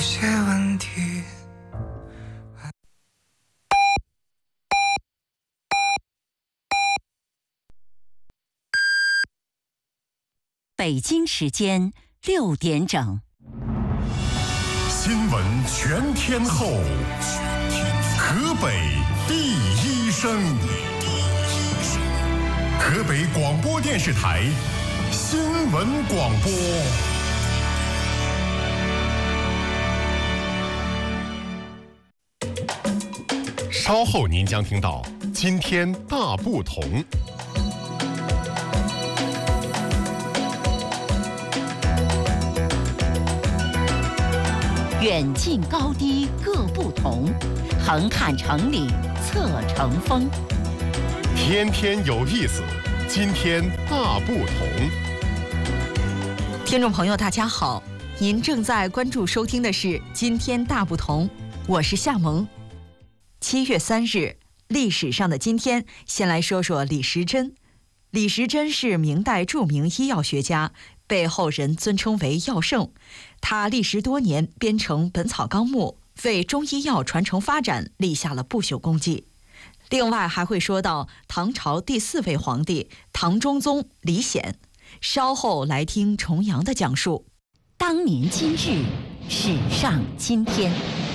些问题。 北京时间6点整。 新闻全天候，河北第一声，河北广播电视台新闻广播。稍后您将听到今天大不同。 远近高低各不同，横看成岭侧成峰。 天天有意思，今天大不同。 听众朋友大家好，您正在关注收听的是今天大不同，我是夏萌。7月3日，历史上的今天，先来说说李时珍。李时珍是明代著名医药学家，被后人尊称为药圣。他历时多年编成《本草纲目》，为中医药传承发展立下了不朽功绩。另外还会说到唐朝第4位皇帝唐中宗李显。稍后来听重阳的讲述。 当年今日，史上今天。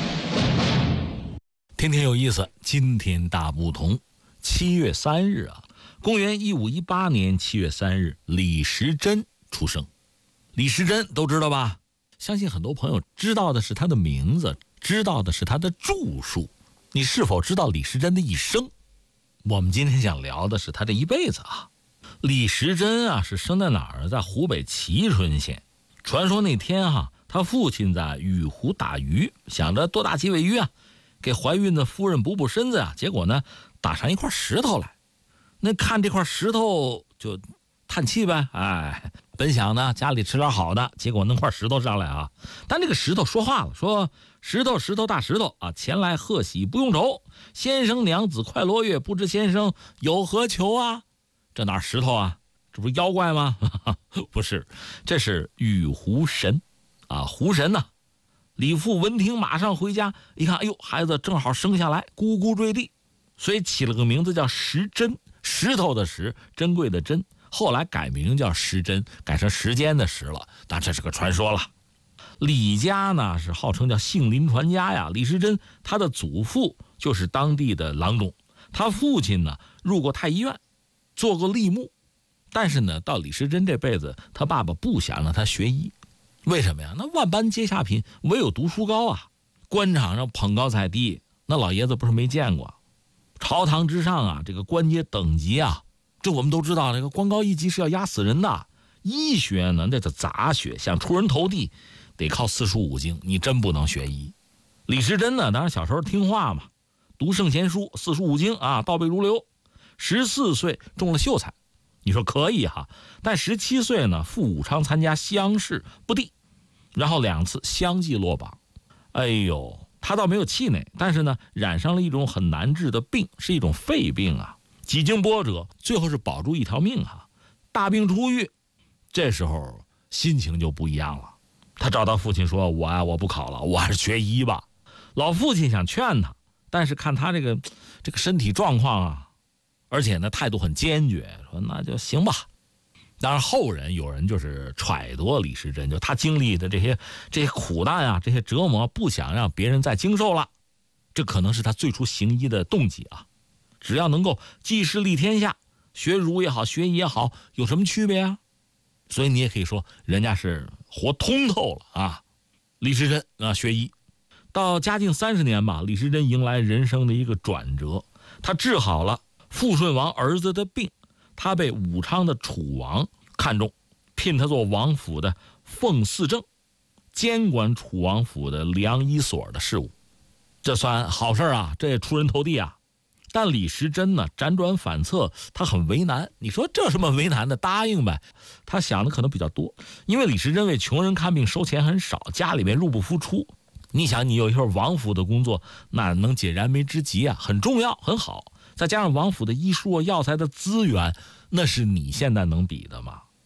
天天有意思，今天大不同。7月3日啊，公元1518年7月3日，李时珍出生。李时珍都知道吧？相信很多朋友知道的是他的名字，知道的是他的著述。你是否知道李时珍的一生？我们今天想聊的是他这一辈子啊。李时珍啊，是生在哪儿？在湖北蕲春县。传说那天啊，他父亲在雨湖打鱼，想着多打几尾鱼啊，给怀孕的夫人补补身子啊。结果呢，打上一块石头来。那看这块石头就叹气呗，哎，本想呢家里吃点好的，结果弄块石头上来啊。但这个石头说话了，说石头石头大石头啊，前来贺喜不用愁，先生娘子快罗月，不知先生有何求啊？这哪石头啊？这不是妖怪吗？不是，这是雨湖神啊，湖神呐。李父闻听马上回家，一看，哎呦，孩子正好生下来，咕咕坠地，所以起了个名字叫时珍，石头的石，珍贵的珍。后来改名叫时珍，改成时间的时了，但这是个传说了。李家呢是号称叫杏林传家呀，李时珍他的祖父就是当地的郎中，他父亲呢入过太医院，做过吏目，但是呢到李时珍这辈子，他爸爸不想让他学医，为什么呀？那万般皆下品，唯有读书高啊！官场上捧高踩低，那老爷子不是没见过。朝堂之上啊，这个官阶等级啊，这我们都知道，这个官高一级是要压死人的。医学呢，那叫杂学，想出人头地，得靠四书五经，你真不能学医。李时珍呢，当然小时候听话嘛，读圣贤书，四书五经啊，倒背如流。14岁中了秀才，你说可以哈。但17岁呢，赴武昌参加乡试不第，然后2次相继落榜。哎呦，他倒没有气馁，但是呢，染上了一种很难治的病，是一种肺病啊。几经波折，最后是保住一条命啊。大病初愈，这时候心情就不一样了。他找到父亲说：“我不考了，我还是学医吧。”老父亲想劝他，但是看他这个身体状况啊，而且呢态度很坚决，说那就行吧。当然后人有人就是揣度李时珍，就他经历的这些苦难啊，这些折磨，不想让别人再经受了，这可能是他最初行医的动机啊。只要能够济世利天下，学儒也好，学医也好，有什么区别啊？所以你也可以说人家是活通透了啊。李时珍啊，学医到嘉靖30年吧，李时珍迎来人生的一个转折，他治好了富顺王儿子的病，他被武昌的楚王看中，聘他做王府的奉祀正，监管楚王府的良医所的事务。这算好事啊，这也出人头地啊。但李时珍呢，辗转反侧，他很为难。你说这什么为难的？答应呗。他想的可能比较多，因为李时珍为穷人看病收钱很少，家里面入不敷出。你想，你有一份王府的工作，那能解燃眉之急啊，很重要，很好。再加上王府的医术药材的资源，那是你现在能比的吗？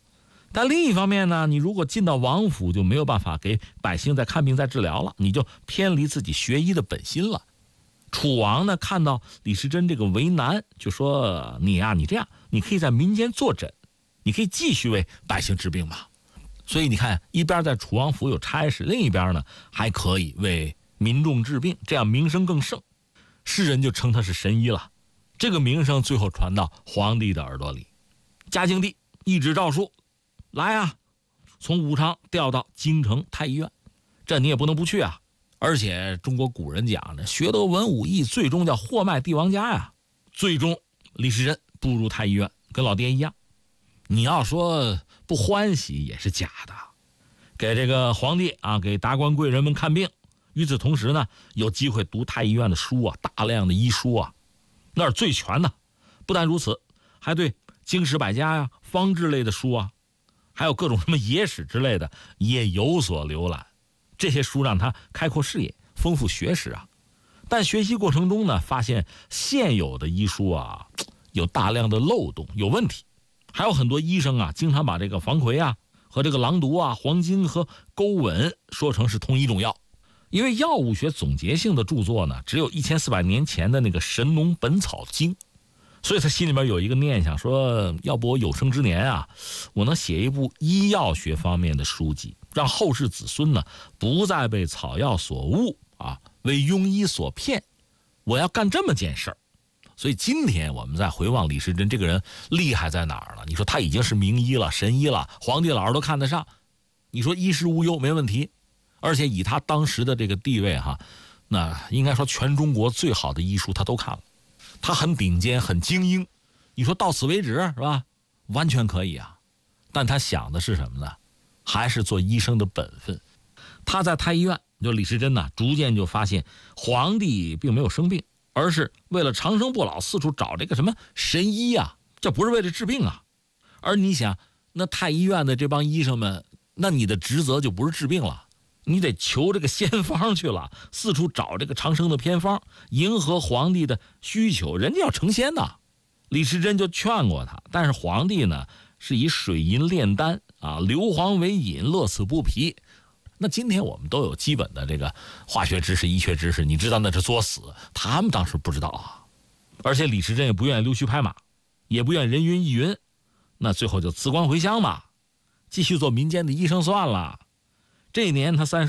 但另一方面呢，你如果进到王府，就没有办法给百姓再看病再治疗了，你就偏离自己学医的本心了。楚王呢看到李时珍这个为难，就说你这样，你可以在民间坐诊，你可以继续为百姓治病嘛。所以你看，一边在楚王府有差事，另一边呢还可以为民众治病，这样名声更盛，世人就称他是神医了。这个名声最后传到皇帝的耳朵里，嘉靖帝一纸诏书，来啊，从武昌调到京城太医院，这你也不能不去啊。而且中国古人讲的，学得文武艺，最终叫货卖帝王家呀。最终李时珍步入太医院，跟老爹一样。你要说不欢喜也是假的，给这个皇帝啊，给达官贵人们看病。与此同时呢，有机会读太医院的书啊，大量的医书啊，那是最全的。不但如此，还对经史百家呀、方志类的书啊，还有各种什么野史之类的也有所浏览。这些书让他开阔视野，丰富学识啊。但学习过程中呢，发现现有的医书啊有大量的漏洞，有问题。还有很多医生啊，经常把这个防癸啊和这个狼毒啊、黄精和钩吻说成是同一种药。因为药物学总结性的著作呢，只有1400年前的那个《神农本草经》，所以他心里面有一个念想，说要不我有生之年啊，我能写一部医药学方面的书籍，让后世子孙呢不再被草药所误啊，为庸医所骗。我要干这么件事儿。所以今天我们再回望李时珍这个人厉害在哪儿了？你说他已经是名医了、神医了，皇帝老儿都看得上，你说衣食无忧没问题。而且以他当时的这个地位哈，那应该说全中国最好的医书他都看了，他很顶尖很精英，你说到此为止是吧？完全可以啊。但他想的是什么呢？还是做医生的本分。他在太医院，就李时珍呢，逐渐就发现皇帝并没有生病，而是为了长生不老四处找这个什么神医啊，这不是为了治病啊。而你想，那太医院的这帮医生们，那你的职责就不是治病了，你得求这个仙方去了，四处找这个长生的偏方，迎合皇帝的需求，人家要成仙呐。李时珍就劝过他，但是皇帝呢是以水银炼丹啊，硫磺为饮，乐此不疲。那今天我们都有基本的这个化学知识、医学知识，你知道那是作死，他们当时不知道啊。而且李时珍也不愿意溜须拍马，也不愿人云亦云，那最后就辞官回乡嘛，继续做民间的医生算了。这一年他35